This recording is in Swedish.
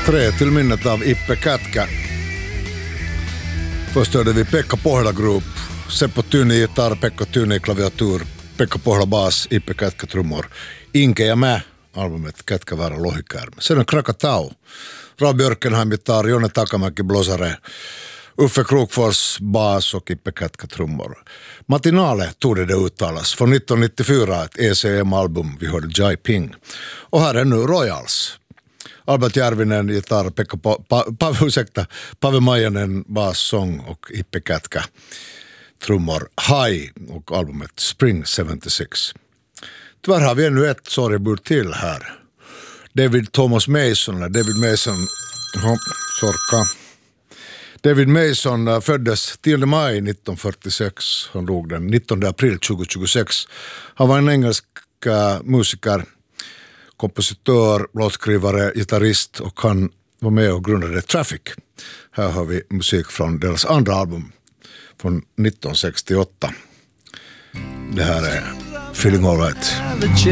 3 till minnet av Ippe Kätkä. Först hörde vi Pekka Pohjola Group, Seppo Tyni gitarr, Pekka Tyni klaviatur, Pekka Pohjola bas, Ippe Kätkä trummor. Inke ja mä, albumet Kätkä Väärä Lohikäärme. Sen on Krakatau, Rob Björkenheim gitarr, Jonne Takamäki blåsare, Uffe Krokfors bas och Ippe Kätkä trummor. Matinale tog det uttalas från 1994, ett ECM-album, vi hörde Jai Ping. Och här är nu Royals. Albert Järvinen gitarr, Pave Majanen bas, sång och Ippe Kätkä trummor. High och albumet Spring 76. Tyvärr har vi ännu ett sorgebud till här. David Mason föddes 10 maj 1946. Han dog den 19 april 2026. Han var en engelsk musiker, kompositör, låtskrivare, gitarrist och han var med och grundade Traffic. Här har vi musik från deras andra album från 1968. Det här är Feeling All Right.